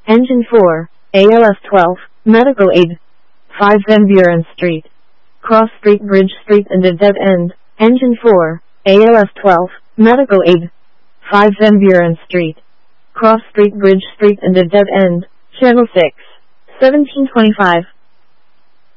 Engine 4, ALF 12, Medical Aid. 5 Van Buren Street. Cross Street, Bridge Street and a dead end. Engine 4, ALF 12, Medical Aid. 5 Van Buren Street. Cross Street, Bridge Street and a dead end. Channel 6, 1725.